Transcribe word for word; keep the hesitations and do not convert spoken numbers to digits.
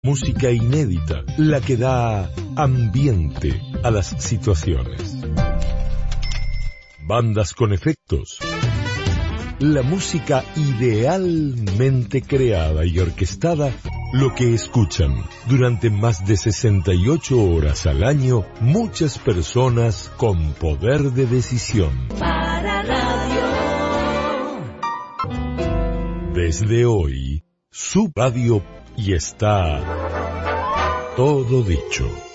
Música inédita, la que da ambiente a las situaciones. Bandas con efectos. La música idealmente creada y orquestada, lo que escuchan durante más de sesenta y ocho horas al año muchas personas con poder de decisión. Para radio. Desde hoy, su radio y está todo dicho.